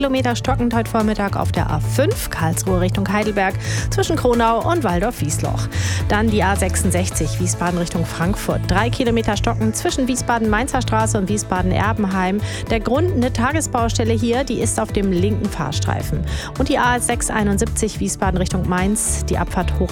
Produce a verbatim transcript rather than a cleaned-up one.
Kilometer stockend heute Vormittag auf der A fünf, Karlsruhe Richtung Heidelberg, zwischen Kronau und Waldorf-Wiesloch. Dann die A sechsundsechzig, Wiesbaden Richtung Frankfurt. Drei Kilometer stockend zwischen Wiesbaden-Mainzer Straße und Wiesbaden-Erbenheim. Der Grund, eine Tagesbaustelle hier, die ist auf dem linken Fahrstreifen. Und die A sechshunderteinundsiebzig, Wiesbaden Richtung Mainz, die Abfahrt hoch